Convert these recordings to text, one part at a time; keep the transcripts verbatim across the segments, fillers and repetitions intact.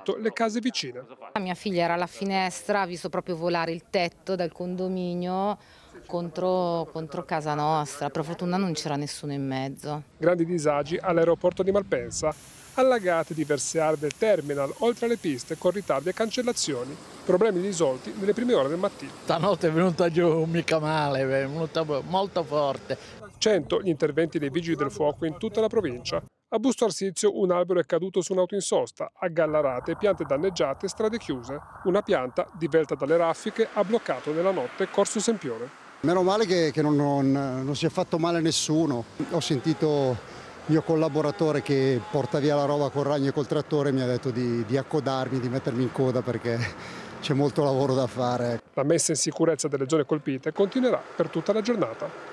distrutto le case vicine. Mia figlia era alla finestra, ha visto proprio volare il tetto del condominio contro, contro casa nostra. Per fortuna non c'era nessuno in mezzo. Grandi disagi all'aeroporto di Malpensa, allagate diverse aree del terminal, oltre alle piste con ritardi e cancellazioni, problemi risolti nelle prime ore del mattino. Stanotte è venuta giù mica male, è venuta molto forte. cento gli interventi dei vigili del fuoco in tutta la provincia. A Busto Arsizio un albero è caduto su un'auto in sosta, a Gallarate piante danneggiate, strade chiuse. Una pianta, divelta dalle raffiche, ha bloccato nella notte Corso Sempione. Meno male che, che non, non, non si è fatto male a nessuno. Ho sentito il mio collaboratore che porta via la roba col ragno e col trattore, mi ha detto di, di accodarmi, di mettermi in coda perché c'è molto lavoro da fare. La messa in sicurezza delle zone colpite continuerà per tutta la giornata.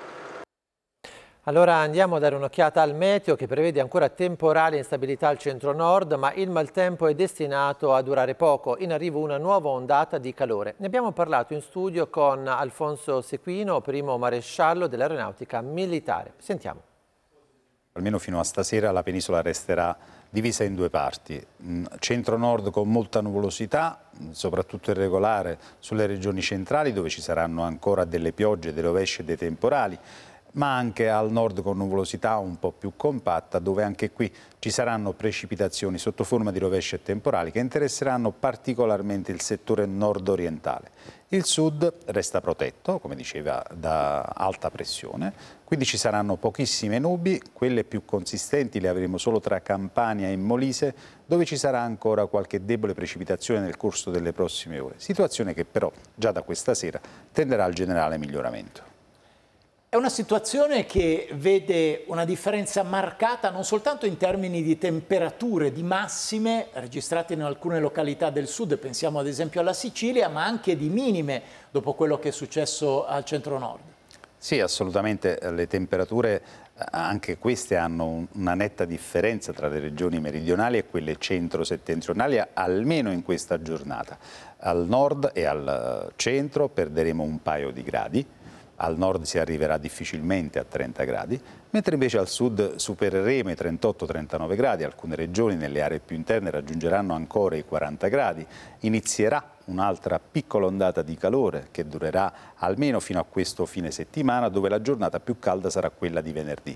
Allora andiamo a dare un'occhiata al meteo che prevede ancora temporale instabilità al centro-nord, ma il maltempo è destinato a durare poco. In arrivo una nuova ondata di calore. Ne abbiamo parlato in studio con Alfonso Sequino, primo maresciallo dell'aeronautica militare. Sentiamo. Almeno fino a stasera la penisola resterà divisa in due parti, centro-nord con molta nuvolosità, soprattutto irregolare sulle regioni centrali dove ci saranno ancora delle piogge, delle rovesce e dei temporali, ma anche al nord con nuvolosità un po' più compatta, dove anche qui ci saranno precipitazioni sotto forma di rovesce e temporali che interesseranno particolarmente il settore nord-orientale. Il sud resta protetto, come diceva, da alta pressione, quindi ci saranno pochissime nubi, quelle più consistenti le avremo solo tra Campania e Molise, dove ci sarà ancora qualche debole precipitazione nel corso delle prossime ore, situazione che però già da questa sera tenderà al generale miglioramento. È una situazione che vede una differenza marcata non soltanto in termini di temperature, di massime registrate in alcune località del sud, pensiamo ad esempio alla Sicilia, ma anche di minime dopo quello che è successo al centro-nord. Sì, assolutamente, le temperature anche queste hanno una netta differenza tra le regioni meridionali e quelle centro-settentrionali, almeno in questa giornata. Al nord e al centro perderemo un paio di gradi. Al nord si arriverà difficilmente a trenta gradi, mentre invece al sud supereremo i trentotto trentanove gradi, alcune regioni nelle aree più interne raggiungeranno ancora i quaranta gradi, inizierà un'altra piccola ondata di calore che durerà almeno fino a questo fine settimana, dove la giornata più calda sarà quella di venerdì.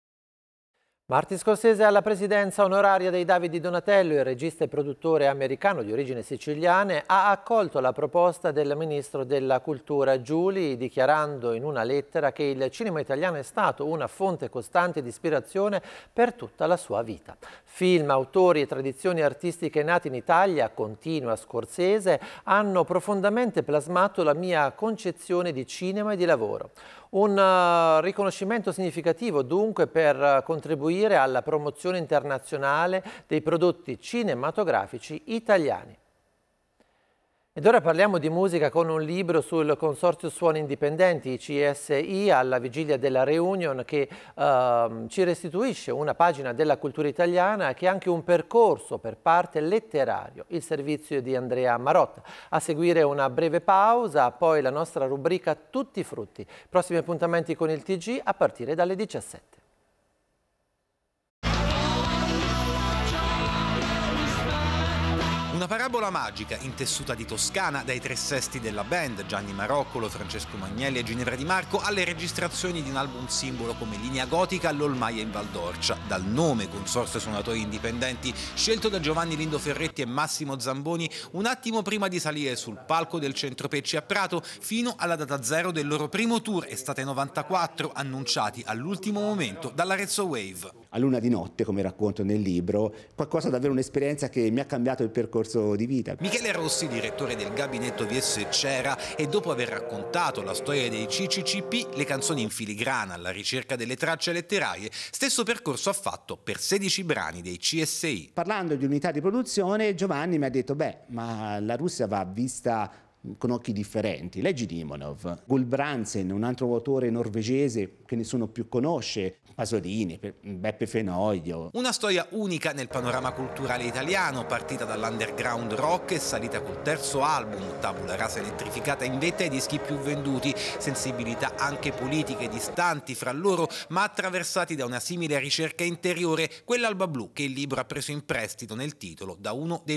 Martin Scorsese alla presidenza onoraria dei Davide Donatello, il regista e produttore americano di origini siciliane, ha accolto la proposta del ministro della Cultura Giuli, dichiarando in una lettera che il cinema italiano è stato una fonte costante di ispirazione per tutta la sua vita. Film, autori e tradizioni artistiche nati in Italia, continua Scorsese, hanno profondamente plasmato la mia concezione di cinema e di lavoro. Un uh, riconoscimento significativo dunque per contribuire alla promozione internazionale dei prodotti cinematografici italiani. Ed ora parliamo di musica con un libro sul Consorzio Suoni Indipendenti, I C S I, alla vigilia della reunion, che uh, ci restituisce una pagina della cultura italiana che è anche un percorso per parte letterario, il servizio di Andrea Marotta. A seguire una breve pausa, poi la nostra rubrica Tutti i frutti. Prossimi appuntamenti con il T G a partire dalle diciassette. Una parabola magica, intessuta di Toscana, dai tre sesti della band, Gianni Maroccolo, Francesco Magnelli e Ginevra Di Marco, alle registrazioni di un album simbolo come Linea Gotica all'Olmaia in Valdorcia, dal nome Consorzio Suonatori Indipendenti, scelto da Giovanni Lindo Ferretti e Massimo Zamboni un attimo prima di salire sul palco del Centro Pecci a Prato, fino alla data zero del loro primo tour, estate novantaquattro, annunciati all'ultimo momento dall'Arezzo Wave. A luna di notte, come racconto nel libro, qualcosa davvero, un'esperienza che mi ha cambiato il percorso di vita. Michele Rossi, direttore del gabinetto V S Cera, e dopo aver raccontato la storia dei C C C P, le canzoni in filigrana alla ricerca delle tracce letterarie, stesso percorso ha fatto per sedici brani dei C S I. Parlando di unità di produzione, Giovanni mi ha detto, beh, ma la Russia va vista con occhi differenti. Leggi Limonov, Gulbrandsen, un altro autore norvegese che nessuno più conosce, Pasolini, Beppe Fenoglio. Una storia unica nel panorama culturale italiano, partita dall'underground rock e salita col terzo album, tabula rasa elettrificata in vetta ai dischi più venduti, sensibilità anche politiche distanti fra loro, ma attraversati da una simile ricerca interiore, quell'alba blu che il libro ha preso in prestito nel titolo da uno dei